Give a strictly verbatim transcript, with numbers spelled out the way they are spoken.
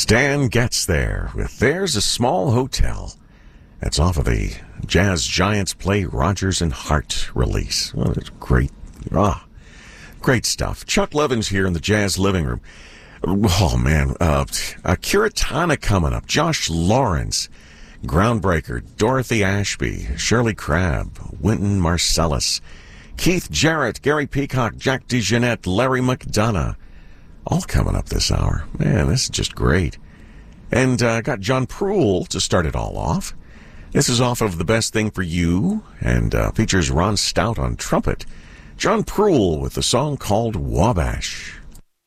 Stan Getz there with There's a Small Hotel. That's off of the Jazz Giants Play Rodgers and Hart release. Oh, it's great. Ah, great stuff. Chuck Levin's here in the Jazz Living Room. Oh, man. Uh, uh, Curatana coming up. Josh Lawrence, Groundbreaker, Dorothy Ashby, Shirley Crabb, Wynton Marsalis, Keith Jarrett, Gary Peacock, Jack DeJohnette, Larry McDonough. All coming up this hour. Man, this is just great. And I uh, got John Proul to start it all off. This is off of The Best Thing for You and uh, features Ron Stout on trumpet. John Proul with the song called Wabash.